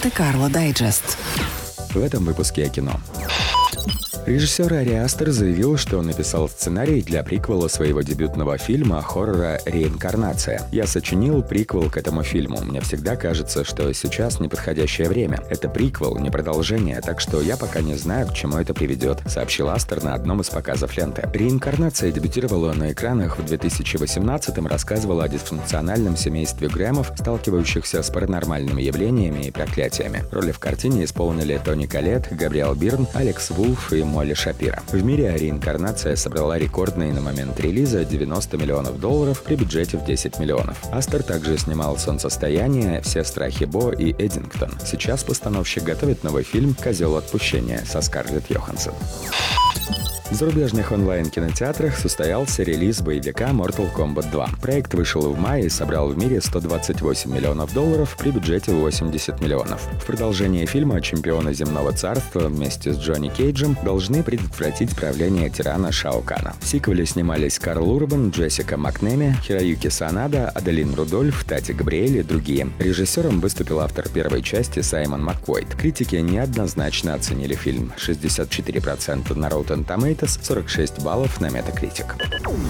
Монте-Карло Дайджест. В этом выпуске о кино. Режиссер Ари Астер заявил, что он написал сценарий для приквела своего дебютного фильма хоррора «Реинкарнация». «Я сочинил приквел к этому фильму. Мне всегда кажется, что сейчас неподходящее время. Это приквел, не продолжение, так что я пока не знаю, к чему это приведет», — сообщил Астер на одном из показов ленты. «Реинкарнация» дебютировала на экранах в 2018-м, рассказывала о дисфункциональном семействе Грэмов, сталкивающихся с паранормальными явлениями и проклятиями. Роли в картине исполнили Тони Коллетт, Габриэл Бирн, Алекс Вулф и Молли Шапира. В мире «Реинкарнация» собрала рекордные на момент релиза $90 миллионов при бюджете в 10 миллионов. Астер также снимал «Солнцестояние», «Все страхи Бо» и «Эддингтон». Сейчас постановщик готовит новый фильм «Козел отпущения» со Скарлетт Йоханссон. В зарубежных онлайн-кинотеатрах состоялся релиз боевика Mortal Kombat 2. Проект вышел в мае и собрал в мире $128 миллионов при бюджете 80 миллионов. В продолжении фильма чемпионы Земного Царства вместе с Джонни Кейджем должны предотвратить правление тирана Шао Кана. В сиквеле снимались Карл Урбан, Джессика Макнеми, Хироюки Санада, Аделин Рудольф, Тати Габриэль и другие. Режиссером выступил автор первой части Саймон Маккойд. Критики неоднозначно оценили фильм: 64% на Rotten Tomatoes, 46 баллов на Metacritic.